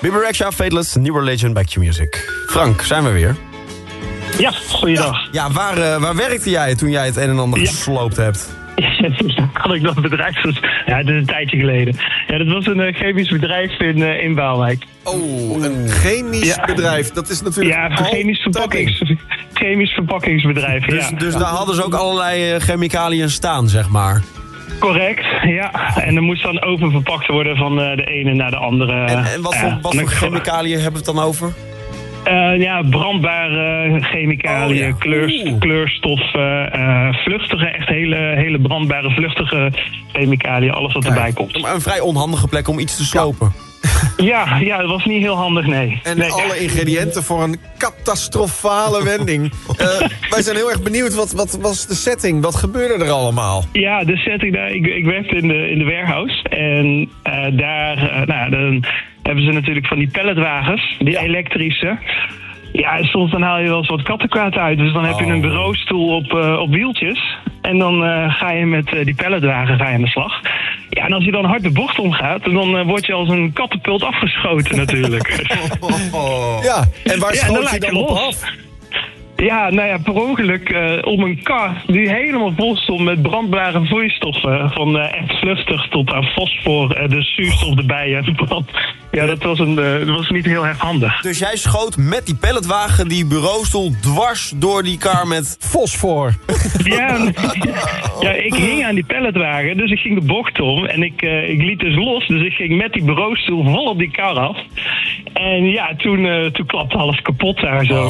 Bebe Rexha, Fateless, New Religion, Back to Music. Frank, zijn we weer? Ja, goeiedag. Ja, waar werkte jij toen jij het een en ander gesloopt hebt? Kan ik dat bedrijf... Ja, dat is een tijdje geleden. Ja, dat was een chemisch bedrijf in Waalwijk. Oh, een chemisch bedrijf. Dat is natuurlijk... Ja, chemisch verpakkingsbedrijf, Dus daar hadden ze ook allerlei chemicaliën staan, zeg maar. Correct, ja. En er moest dan oververpakt worden van de ene naar de andere. En wat voor chemicaliën hebben we het dan over? Brandbare chemicaliën, kleurstoffen, vluchtige, echt hele brandbare, vluchtige chemicaliën, alles wat erbij komt. Maar een vrij onhandige plek om iets te slopen. Ja, dat was niet heel handig, nee. En alle ingrediënten voor een catastrofale wending. Wij zijn heel erg benieuwd, wat was de setting? Wat gebeurde er allemaal? Ja, de setting daar, ik werkte in de warehouse. En dan hebben ze natuurlijk van die palletwagens, die elektrische. Ja, en soms dan haal je wel eens wat kattenkwaad uit. Dus dan heb je een bureaustoel op wieltjes. En dan ga je met die palletwagen aan de slag. Ja, en als je dan hard de bocht omgaat, dan word je als een katapult afgeschoten natuurlijk. Ja, en waar schoot je dan op af? Ja, per ongeluk om een kar die helemaal vol stond met brandbare vloeistoffen. Van echt vluchtig tot aan fosfor, de zuurstof erbij en brand. Ja, dat was niet heel erg handig. Dus jij schoot met die palletwagen die bureaustoel dwars door die kar met fosfor. Ja, ik hing aan die palletwagen, dus ik ging de bocht om. En ik liet dus los, dus ik ging met die bureaustoel vol op die kar af. En ja, toen klapte alles kapot daar zo.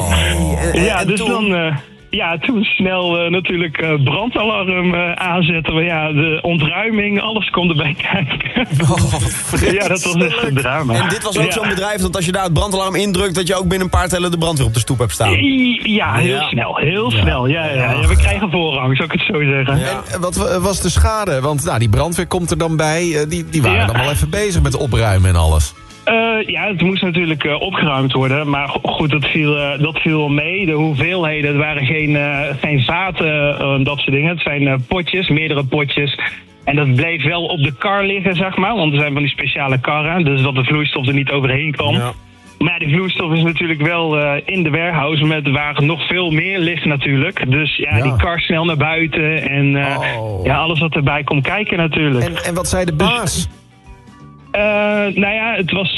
Toen snel natuurlijk brandalarm aanzetten. Maar ja, de ontruiming, alles komt erbij kijken. Ja, dat was echt een drama. En dit was ook zo'n bedrijf dat als je daar het brandalarm indrukt, dat je ook binnen een paar tellen de brandweer op de stoep hebt staan. Ja, heel snel. Ja, we krijgen voorrang, zou ik het zo zeggen. Ja. En wat was de schade? Want die brandweer komt er dan bij. Die waren dan wel even bezig met opruimen en alles. Het moest natuurlijk opgeruimd worden. Maar goed, dat viel mee. De hoeveelheden, het waren geen vaten, dat soort dingen. Het zijn potjes, meerdere potjes. En dat bleef wel op de kar liggen, zeg maar. Want er zijn van die speciale karren. Dus dat de vloeistof er niet overheen kwam. Ja. Maar die vloeistof is natuurlijk wel in de warehouse waar nog veel meer ligt natuurlijk. Dus die kar snel naar buiten. En alles wat erbij komt kijken natuurlijk. En wat zei de baas? Het was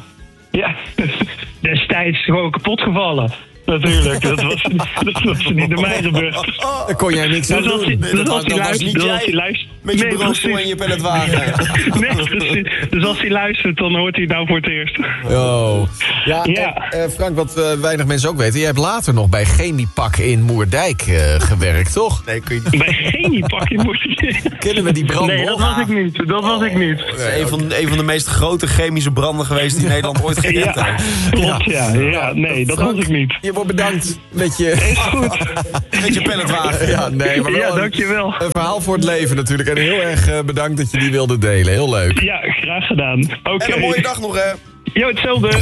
destijds gewoon kapot gevallen. Natuurlijk, dat was niet door mij gebeurd. Daar kon jij niks aan doen. Dat was niet jij. Met je bureaustoel en je palletwagen. Nee, precies. Dus als hij luistert, dan hoort hij het nou voor het eerst. Oh. Ja. En, Frank, wat weinig mensen ook weten, jij hebt later nog bij Chemiepak in Moerdijk gewerkt, toch? Nee, kun je... Bij Chemiepak in Moerdijk? Kennen we die brand? Nee, dat was ik niet. Het is een van de meest grote chemische branden geweest die Nederland ooit gekend heeft. Klopt, ja. Nee, dat was ik niet. Je wordt bedankt met je... Is goed. Met je palletwagen. Ja, dankjewel. Een verhaal voor het leven natuurlijk. En heel erg bedankt dat je die wilde delen. Heel leuk. Ja, graag gedaan. Okay. En een mooie dag nog, hè. Jo, hetzelfde.